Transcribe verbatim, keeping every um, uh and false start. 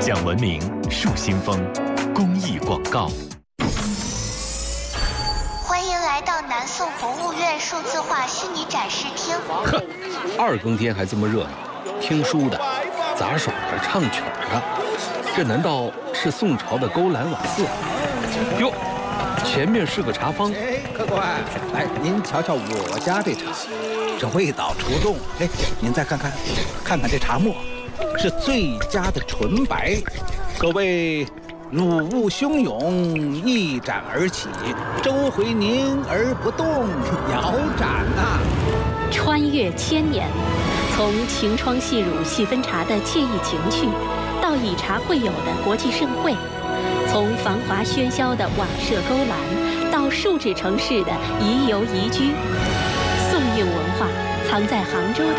享文明树新风公益广告。 欢迎来到南宋博物院数字化虚拟展示厅。 呵，二更天还这么热闹，听书的、杂耍的、唱曲的，这难道是宋朝的勾栏瓦肆？哟，前面是个茶坊。 哎，客官，来，您瞧瞧我家这茶，这味道出众。哎，您再看看，看看这茶沫，是最佳的纯白，可谓乳雾汹涌，一展而起，周回凝而不动，遥展呐、啊！ 穿越千年，从晴窗细乳细分茶的惬意情趣，到以茶会友的国际盛会，从繁华喧嚣的瓦舍勾栏，到数指城市的宜游宜居，宋韵文化藏在杭州的